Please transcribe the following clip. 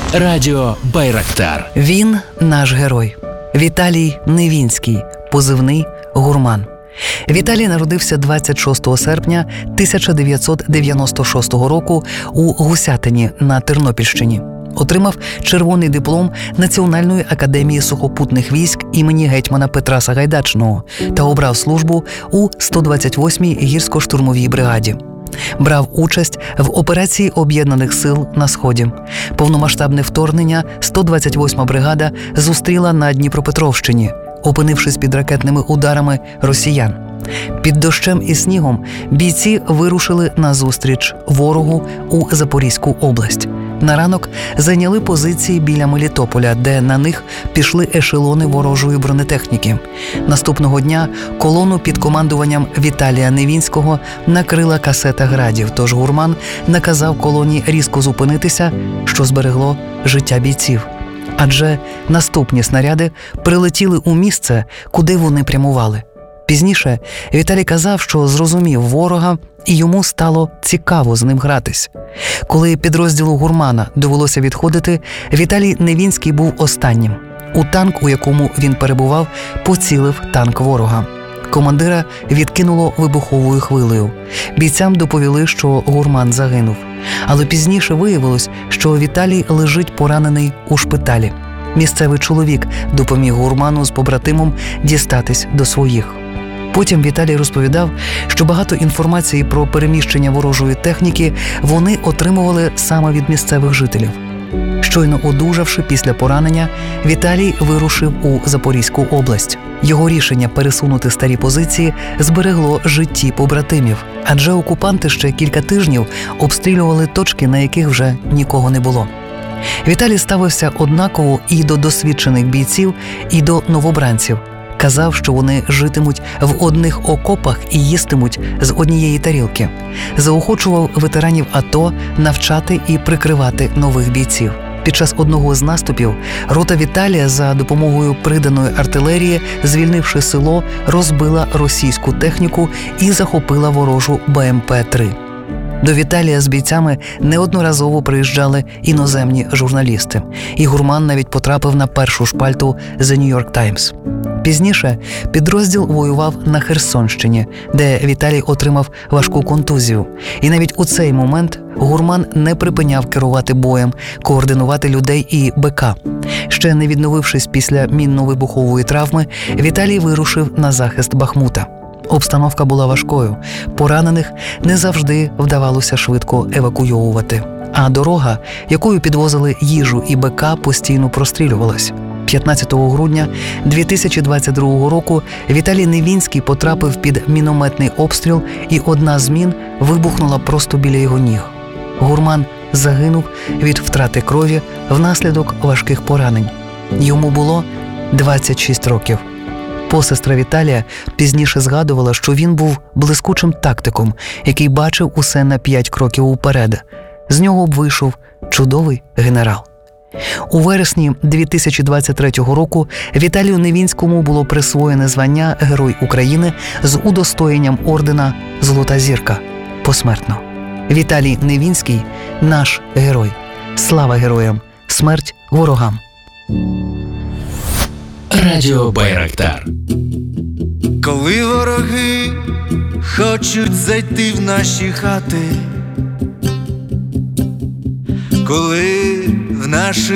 Радіо Байрактар. Він наш герой. Віталій Невінський, позивний «Гурман». Віталій народився 26 серпня 1996 року у Гусятині на Тернопільщині. Отримав червоний диплом Національної академії сухопутних військ імені гетьмана Петра Сагайдачного та обрав службу у 128-й гірсько-штурмовій бригаді. Брав участь в операції Об'єднаних сил на Сході. Повномасштабне вторгнення 128-ма бригада зустріла на Дніпропетровщині, опинившись під ракетними ударами росіян. Під дощем і снігом бійці вирушили назустріч ворогу у Запорізьку область. На ранок зайняли позиції біля Мелітополя, де на них пішли ешелони ворожої бронетехніки. Наступного дня колону під командуванням Віталія Невінського накрила касета градів, тож Гурман наказав колоні різко зупинитися, що зберегло життя бійців. Адже наступні снаряди прилетіли у місце, куди вони прямували. Пізніше Віталій казав, що зрозумів ворога, і йому стало цікаво з ним гратись. Коли підрозділу Гурмана довелося відходити, Віталій Невінський був останнім. У танк, у якому він перебував, поцілив танк ворога. Командира відкинуло вибуховою хвилею. Бійцям доповіли, що Гурман загинув. Але пізніше виявилось, що Віталій лежить поранений у шпиталі. Місцевий чоловік допоміг Гурману з побратимом дістатись до своїх. Потім Віталій розповідав, що багато інформації про переміщення ворожої техніки вони отримували саме від місцевих жителів. Щойно одужавши після поранення, Віталій вирушив у Запорізьку область. Його рішення пересунути старі позиції зберегло житті побратимів, адже окупанти ще кілька тижнів обстрілювали точки, на яких вже нікого не було. Віталій ставився однаково і до досвідчених бійців, і до новобранців. Казав, що вони житимуть в одних окопах і їстимуть з однієї тарілки. Заохочував ветеранів АТО навчати і прикривати нових бійців. Під час одного з наступів рота Віталія за допомогою приданої артилерії, звільнивши село, розбила російську техніку і захопила ворожу БМП-3. До Віталія з бійцями неодноразово приїжджали іноземні журналісти. І Гурман навіть потрапив на першу шпальту The New York Times. Пізніше підрозділ воював на Херсонщині, де Віталій отримав важку контузію. І навіть у цей момент Гурман не припиняв керувати боєм, координувати людей і БК. Ще не відновившись після мінно-вибухової травми, Віталій вирушив на захист Бахмута. Обстановка була важкою, поранених не завжди вдавалося швидко евакуйовувати. А дорога, якою підвозили їжу і БК, постійно прострілювалась. 15 грудня 2022 року Віталій Невінський потрапив під мінометний обстріл, і одна з мін вибухнула просто біля його ніг. Гурман загинув від втрати крові внаслідок важких поранень. Йому було 26 років. Посестра Віталія пізніше згадувала, що він був блискучим тактиком, який бачив усе на 5 кроків уперед. З нього б вийшов чудовий генерал. У вересні 2023 року Віталію Невінському було присвоєне звання Герой України з удостоєнням ордена «Золота зірка» посмертно. Віталій Невінський – наш герой. Слава героям! Смерть ворогам! Радіо Байрактар. Коли вороги хочуть зайти в наші хати, коли в наших